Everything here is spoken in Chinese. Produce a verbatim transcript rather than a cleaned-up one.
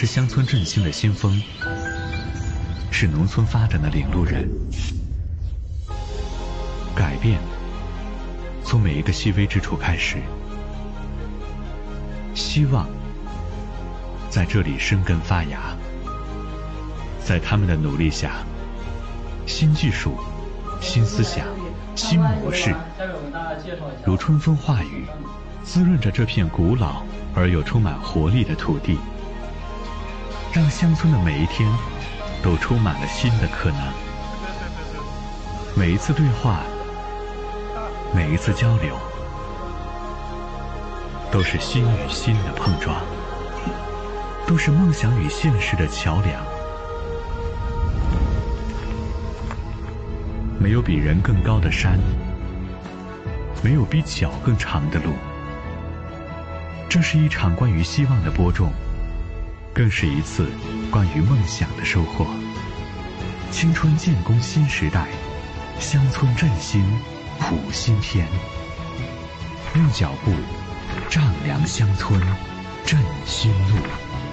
是乡村振兴的先锋，是农村发展的领路人。改变从每一个细微之处开始，希望在这里生根发芽。在他们的努力下，新技术、新思想、新模式，如春风化雨，滋润着这片古老而又充满活力的土地，让乡村的每一天都充满了新的可能。每一次对话，每一次交流，都是心与心的碰撞，都是梦想与现实的桥梁。没有比人更高的山，没有比脚更长的路。这是一场关于希望的播种，更是一次关于梦想的收获。青春建功新时代，乡村振兴谱新篇。用脚步丈量乡村振兴路。